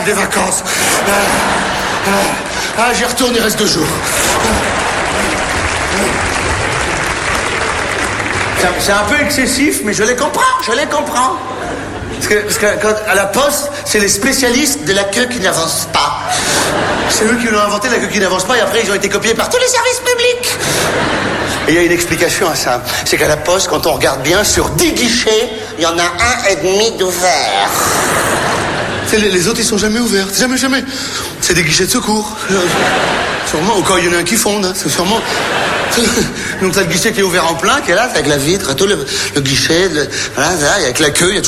Des vacances. J'y retourne, il reste 2 jours. C'est un peu excessif, mais je les comprends. Parce que quand, à la poste, c'est les spécialistes de la queue qui n'avance pas. C'est eux qui l'ont inventé, la queue qui n'avance pas, et après ils ont été copiés par tous les services publics. Et il y a une explication à ça. C'est qu'à la poste, quand on regarde bien, sur 10 guichets, il y en a 1,5 d'ouverts. Les autres, ils sont jamais ouverts. Jamais. C'est des guichets de secours. Sûrement, au cas où il y en a un qui fonde. Hein. C'est sûrement... Donc t'as le guichet qui est ouvert en plein, qui est là, avec la vitre, tout le guichet, voilà, avec la queue, il y a toujours